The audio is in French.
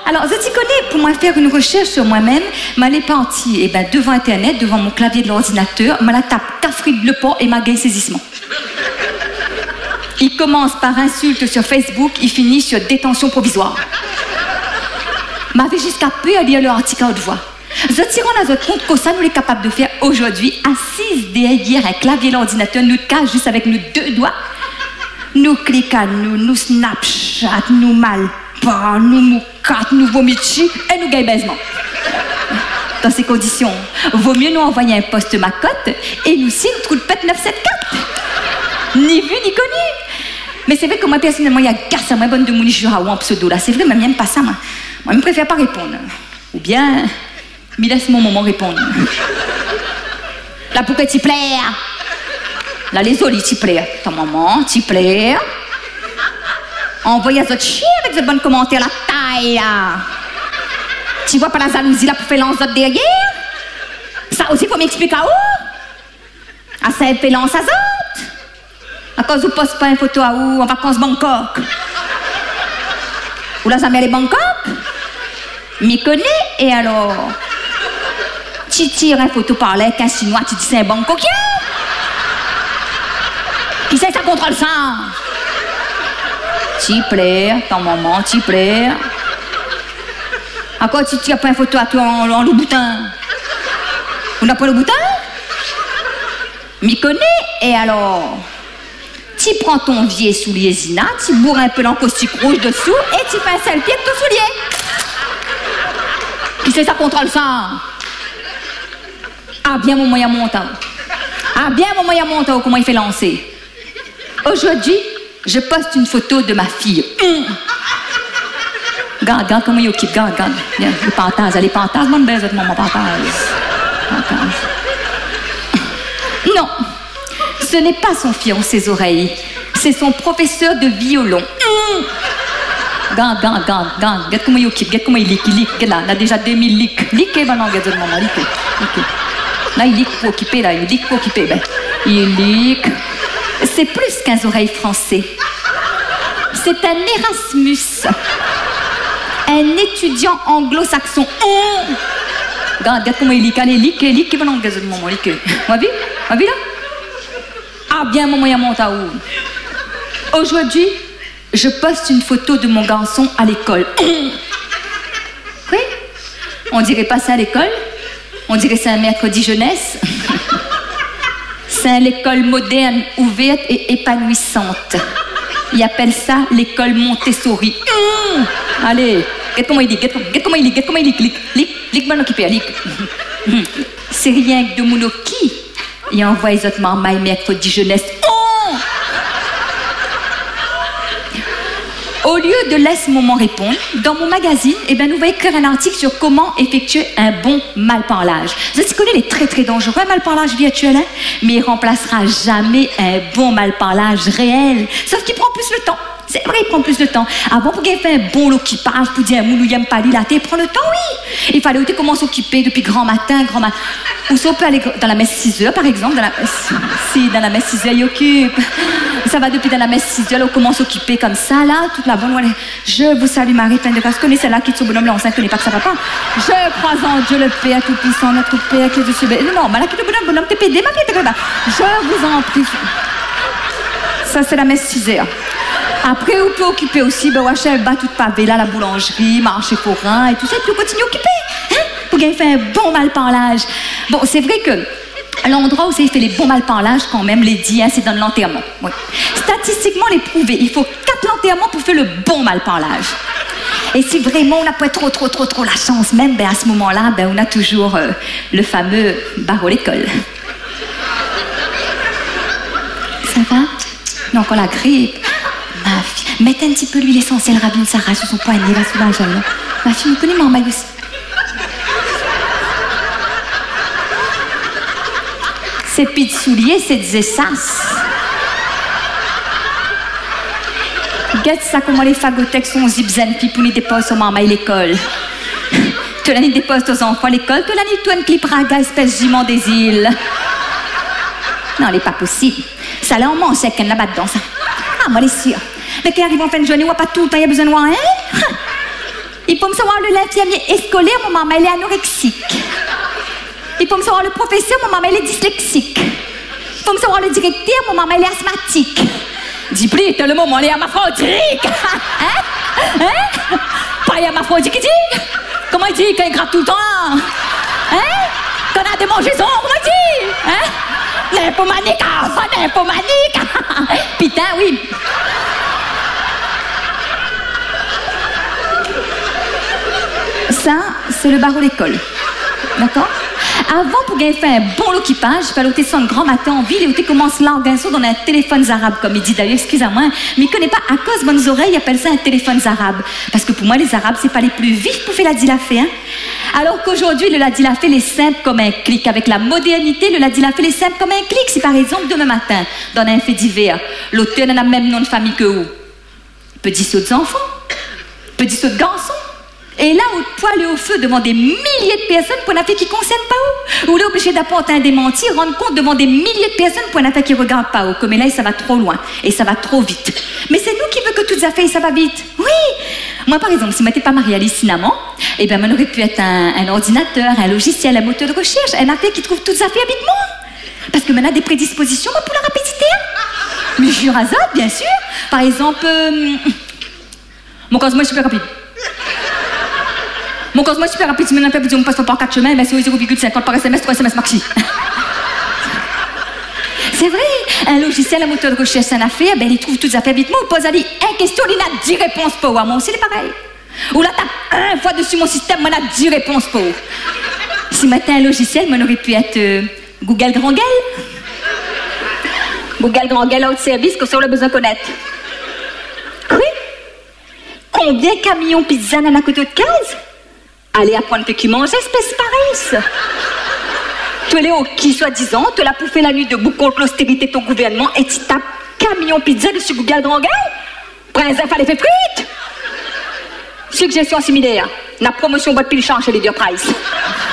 Alors, je t'y connais, pour moi faire une recherche sur moi-même, je l'ai parti devant Internet, devant mon clavier de l'ordinateur, je la tape Cafrid Le Port et m'a gagné saisissement. Il commence par insulte sur Facebook, il finit sur détention provisoire. M'avait jusqu'à peu à lire leur article à haute voix. Je tire en notre compte que ça, nous sommes capables de faire aujourd'hui, assises derrière un clavier de l'ordinateur, nous cache juste avec nos deux doigts. Nous cliquons, nous Snapchat, nous malpas, nous moucate, nous vomitis et nous gagnons baisement. Dans ces conditions, vaut mieux nous envoyer un poste macotte et nous signe trou de pète 974. Ni vu ni connu. Mais c'est vrai que moi, personnellement, il y a garce à moi bonne de mon jura ou en pseudo là. C'est vrai, mais j'aime pas ça, moi. Moi, je préfère pas répondre. Ou bien, je laisse mon moment répondre. Là, pourquoi t'y plaire? Là, les olis, t'y plaire. Ton maman, t'y plaire. Envoyez à votre chien avec de bons commentaires, la taille, là. Tu vois pas la jalousie, là, pour faire lance derrière? Ça aussi, faut m'expliquer à où? À ça, fait lance à autres. À cause où poste pas une photo à où? En vacances Bangkok. Ou là, jamais les Bangkok? M'y connais, et alors? Tu tires une photo par là, qu'un chinois, tu dis c'est un Bangkokien? Qui c'est que ça contrôle ça? T'y plaire, ton maman, t'y plaire. À quoi tu tires pas une photo à toi en loup boutin? On n'a pas le boutin? M'y connais, et alors? Tu prends ton vieil soulier Zina, tu bourres un peu l'encaustique rouge dessous et tu fais un selfie avec ton soulier. Qui c'est ça contrôle ça? Ah bien mon moyen montant. Ah bien mon moyen montant, comment il fait lancer. Aujourd'hui, je poste une photo de ma fille. Regarde comment il occupe, regarde. Les pantages, mon baiser de mon pantage. Non, ce n'est pas son fion, ses oreilles. C'est son professeur de violon. Regarde. Regarde comment il occupe, regarde comment il lick. Là, il a déjà 2000 licks. Lick, non, regarde le moment, lick. Là, il lick pour occuper, là, il lick pour occuper. Il lick. C'est plus qu'un oreille français. C'est un Erasmus. Un étudiant anglo-saxon. Regarde comment il lick. Allez, lick, non, regarde le moment, lick. On vu là? Ah bien, mon moyen monte à où? Aujourd'hui, je poste une photo de mon garçon à l'école. Oui? On dirait pas ça à l'école? On dirait c'est un mercredi jeunesse. C'est l'école moderne, ouverte et épanouissante. Ils appellent ça l'école Montessori. Allez, regarde comment il dit, regarde comment il dit, lick, bon occupé, lick. C'est rien que de mon qui. Il envoie les autres marmailles mercredi jeunesse. Au lieu de laisse moment répondre, dans mon magazine, nous allons écrire un article sur comment effectuer un bon malparlage. Vous connaissez les très très dangereux malparlage virtuel, mais il ne remplacera jamais un bon malparlage réel. Sauf qu'il prend plus le temps. C'est vrai, il prend plus de temps. Avant, pour qu'il fait un bon occupage, pour dire un moulou y'aime pas là, il prend le temps, oui. Il fallait aussi comment s'occuper depuis grand matin. Ou ça, on peut aller dans la messe 6 heures, par exemple. Dans la messe 6 heures, il occupe. Ça va depuis dans la messe 6 heures, on commence à s'occuper comme ça, là, toute la bonne. Je vous salue, Marie, pleine de grâce. Connaissez là qui est son bonhomme, là, on ne connaît pas que ça va pas. Je crois en Dieu, le Père Tout-Puissant, notre Père qui est dessus. Non, mais là, qui est le bonhomme, t'es pédé, ma pied, t'es là. Je vous en prie. Ça, c'est la messe 6 heures. Après, vous pouvez occuper aussi, Wachel bat toute pavé, là, la boulangerie, marché forain et tout ça, et puis vous continuez à occuper, hein, pour gagner fait un bon malparlage. Bon, c'est vrai que l'endroit où ça fait les bons malparlages, quand même, les dit, hein, c'est dans l'enterrement. Oui. Statistiquement, les prouver, il faut 4 enterrements pour faire le bon malparlage. Et si vraiment on n'a pas trop la chance, même, à ce moment-là, on a toujours le fameux barreau l'école. Ça va? Non, encore la grippe. Ma fille, mettez un petit peu l'huile essentielle Rabine Sarah sur son poignet, là, sous la jambe. Ma fille, me connaît ma maille aussi. C'est pis de souliers, c'est des essasses. Regarde ça, comment les fagothèques sont zipzen, puis pour les déposent sur ma maille l'école. Tu l'as dépose aux enfants à l'école, tu l'as toi une clip raga, espèce jument des îles. Non, elle est pas possible. Ça là, on mange avec elle là-bas dedans, ça. Ah, moi, les sûre. Mais qui arrive en fin de journée, on n'a pas tout le temps, il y a besoin de moi, hein? Il faut me savoir le l'infirmier scolaire, mon maman, elle est anorexique. Il faut me savoir le professeur, mon maman, elle est dyslexique. Il faut me savoir le directeur, mon maman, elle est asthmatique. Dis plus, t'as le moment, elle est hermaphrodite. Hein? Hein? Pas hermaphrodite qui dit? Comment il dit quand il gratte tout le temps? Hein? Quand on a des mangeaisons, comment il dit? Hein? Nymphomanique, nymphomanique. Putain, oui. Ça, c'est le barreau d'école. D'accord? Avant, pour gagner fait un bon occupage, il fallait descendre un grand matin en ville et on commence l'organisation dans un téléphone arabe, comme il dit d'ailleurs, excusez-moi, mais il ne connaît pas à cause de bonnes oreilles, il appelle ça un téléphone arabe. Parce que pour moi, les arabes, c'est pas les plus vifs pour faire la dilafé, hein. Alors qu'aujourd'hui, le ladilafé est simple comme un clic. Avec la modernité, le ladilafé est simple comme un clic. Si par exemple, demain matin, dans un fait divers, l'auteur n'a le même nom de famille que vous, petit saut d'enfants, petit saut de garçons. Et là, au poil et au feu, devant des milliers de personnes pour une affaire qui ne concerne pas où. Ou là, obligé d'apporter un démenti, rendre compte devant des milliers de personnes pour une affaire qui ne regarde pas où. Comme là, ça va trop loin et ça va trop vite. Mais c'est nous qui veut que toutes les affaires, ça va vite. Oui. Moi, par exemple, si je m'étais pas mariée hallucinemment, eh bien, on aurait pu être un ordinateur, un logiciel, un moteur de recherche, un affaire qui trouve toutes les affaires vite moi. Parce que maintenant, des prédispositions pour la rapidité. Mais je suis rasade, bien sûr. Par exemple, mon cosmo est super rapide. Mon cosmo est super rapide, si maintenant on passe par 4 chemins, mais c'est 0,50 par SMS, 3 SMS maxi. C'est vrai, un logiciel, un moteur de recherche, c'est une affaire, ben il trouve toutes les affaires vite. Moi, on pose à lui une question, il a 10 réponses pour moi. Moi aussi, c'est pareil. Ou là, tape un fois dessus mon système, moi, il a 10 réponses pour. Si maintenant un logiciel, moi, on aurait pu être Google Grand Gueule. Google Grand Gueule à haute service, que ça, on a besoin de connaître. Oui. Combien de camions pizza dans la côte de case? Allez apprendre que qui mange, espèce pareille. Tu es au qui, soi-disant, te l'a pouffé la nuit debout contre l'austérité de ton gouvernement et tu tapes camion pizza dessus Google Grand Gueule? Prince fallait faire frites. Suggestion similaire. La promotion boîte pile change chez les Price.